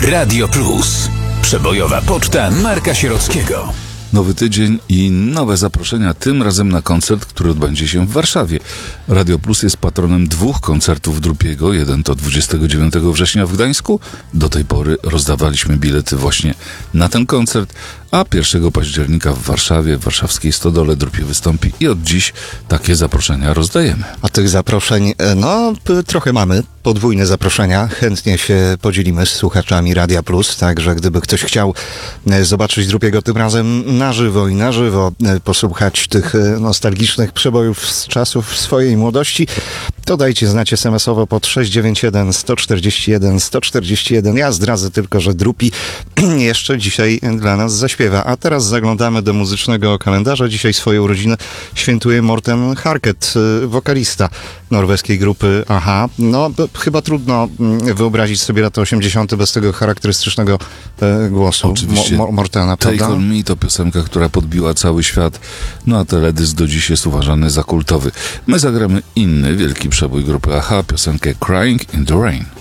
Radio Plus. Przebojowa poczta Marka Sierockiego. Nowy tydzień i nowe zaproszenia, tym razem na koncert, który odbędzie się w Warszawie. Radio Plus jest patronem 2 koncertów Drupiego. Jeden to 29 września w Gdańsku. Do tej pory rozdawaliśmy bilety właśnie na ten koncert, a 1 października w Warszawie, w warszawskiej Stodole Drupie wystąpi i od dziś takie zaproszenia rozdajemy. A tych zaproszeń, trochę mamy. Podwójne zaproszenia. Chętnie się podzielimy z słuchaczami Radia Plus, także gdyby ktoś chciał zobaczyć Drupiego tym razem na żywo posłuchać tych nostalgicznych przebojów z czasów swojej młodości, to dajcie znać SMS-owo pod 691 141 141. Ja zdradzę tylko, że Drupi jeszcze dzisiaj dla nas zaśpiewa. A teraz zaglądamy do muzycznego kalendarza. Dzisiaj swoje urodziny świętuje Morten Harket, wokalista norweskiej grupy a-ha. Chyba trudno wyobrazić sobie lata 80. bez tego charakterystycznego głosu Mortena, prawda? Take On Me to piosenka, która podbiła cały świat, a teledysk do dziś jest uważany za kultowy. My zagramy inny wielki przebój grupy a-ha, piosenkę Crying in the Rain.